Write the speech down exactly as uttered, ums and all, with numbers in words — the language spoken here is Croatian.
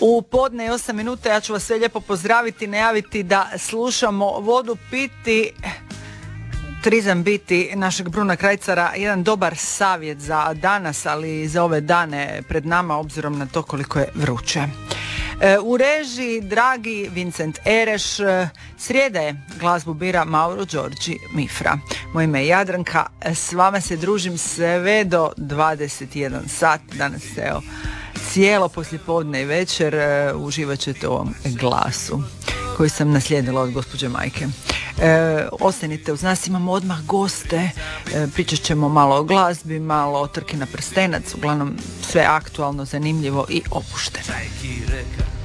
U podne i osam minuta ja ću vas sve lijepo pozdraviti, najaviti da slušamo Vodu piti, Turizam biti našeg Bruna Krajcara, jedan dobar savjet za danas, ali i za ove dane pred nama, obzirom na to koliko je vruće. U režiji dragi Vincent Ereš, srijeda je, glazbu bira Mauro Đorđi Mifra. Moje ime je Jadranka, s vama se družim sve do dvadeset jedan sat, danas evo cijelo poslijepodne i večer uživat ćete u ovom glasu koji sam naslijedila od gospođe majke. E, ostanite uz nas, imamo odmah goste, e, pričat ćemo malo o glazbi, malo o trki na prstenac, uglavnom sve aktualno, zanimljivo i opušteno.